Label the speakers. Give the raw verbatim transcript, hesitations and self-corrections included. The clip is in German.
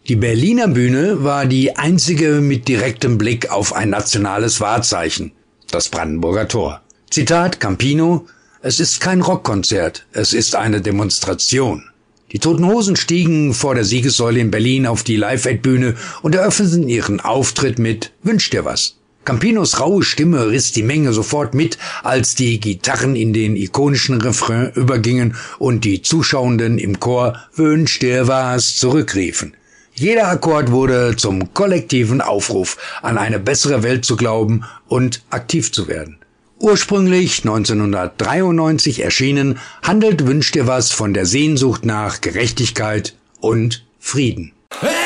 Speaker 1: Die Berliner Bühne war die einzige mit direktem Blick auf ein nationales Wahrzeichen, das Brandenburger Tor. Zitat Campino: Es ist kein Rockkonzert, es ist eine Demonstration. Die Toten Hosen stiegen vor der Siegessäule in Berlin auf die Live-Aid-Bühne und eröffneten ihren Auftritt mit Wünsch dir was. Campinos raue Stimme riss die Menge sofort mit, als die Gitarren in den ikonischen Refrain übergingen und die Zuschauenden im Chor Wünsch dir was zurückriefen. Jeder Akkord wurde zum kollektiven Aufruf, an eine bessere Welt zu glauben und aktiv zu werden. Ursprünglich neunzehnhundertdreiundneunzig erschienen, handelt Wünsch dir was von der Sehnsucht nach Gerechtigkeit und Frieden.